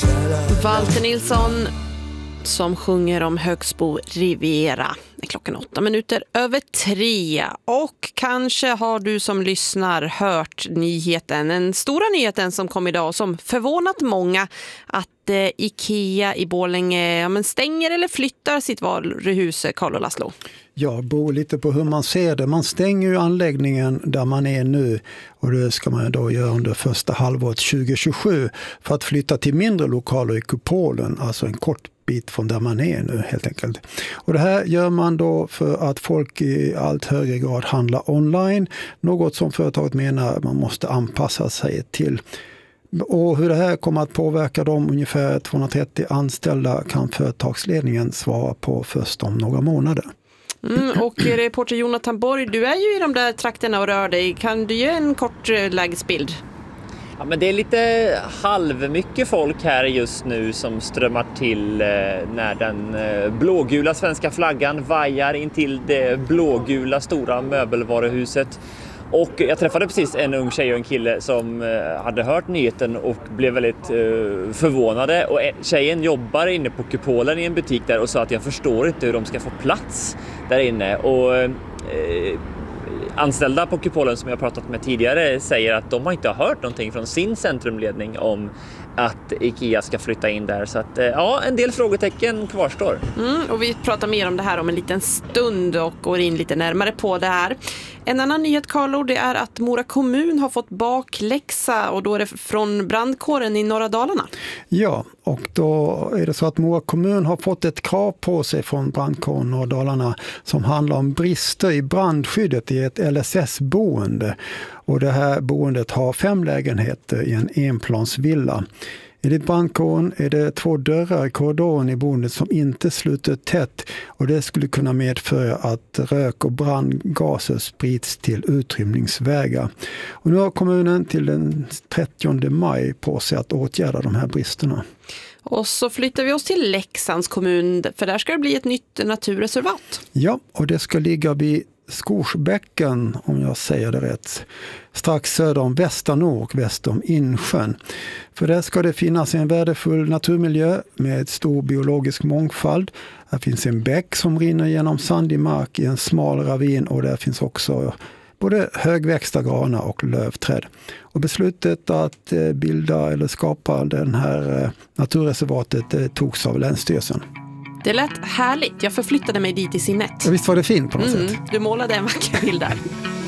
Walter Nilsson som sjunger om Högsbo Riviera. Det är klockan 8:03 och kanske har du som lyssnar hört nyheten, den stora nyheten som kom idag som förvånat många, att IKEA i Borlänge stänger eller flyttar sitt varuhus, Carl och Laszlo. Ja, beror lite på hur man ser det. Man stänger ju anläggningen där man är nu och det ska man då göra under första halvåret 2027 för att flytta till mindre lokaler i kupolen, alltså en kort bit från där man är nu helt enkelt. Och det här gör man då för att folk i allt högre grad handlar online, något som företaget menar man måste anpassa sig till. Och hur det här kommer att påverka de ungefär 230 anställda kan företagsledningen svara på först om några månader. Och reporter Jonathan Borg, du är ju i de där trakterna och rör dig. Kan du ge en kort lägesbild? Ja, men det är lite halvmycket folk här just nu som strömmar till när den blågula svenska flaggan vajar in till det blågula stora möbelvaruhuset. Och jag träffade precis en ung tjej och en kille som hade hört nyheten och blev väldigt förvånade. Och tjejen jobbar inne på kupolen i en butik där och sa att jag förstår inte hur de ska få plats där inne. Och anställda på kupolen som jag pratat med tidigare säger att de har inte hört någonting från sin centrumledning om att IKEA ska flytta in där. Så att ja, en del frågetecken kvarstår. Och vi pratar mer om det här om en liten stund och går in lite närmare på det här. En annan nyhet, Carlo, det är att Mora kommun har fått bakläxa och då är det från brandkåren i norra Dalarna. Ja, och då är det så att Mora kommun har fått ett krav på sig från brandkåren i norra Dalarna som handlar om brister i brandskyddet i ett LSS-boende. Och det här boendet har 5 lägenheter i en enplansvilla. Enligt brandkåren är det 2 dörrar i korridoren i boendet som inte sluter tätt och det skulle kunna medföra att rök och brandgaser sprids till utrymningsvägar. Och nu har kommunen till den 30 maj på sig att åtgärda de här bristerna. Och så flyttar vi oss till Leksands kommun, för där ska det bli ett nytt naturreservat. Ja, och det ska ligga vid Skorsbäcken, om jag säger det rätt, strax söder om Västernå och väster om Insjön. För där ska det finnas en värdefull naturmiljö med stor biologisk mångfald. Här finns en bäck som rinner genom sandig mark i en smal ravin och där finns också både högväxta granar och lövträd. Och beslutet att bilda eller skapa den här naturreservatet togs av Länsstyrelsen. Det lät härligt. Jag förflyttade mig dit i sinnet. Ja, visst var det fint på något sätt. Du målade en vacker bild där.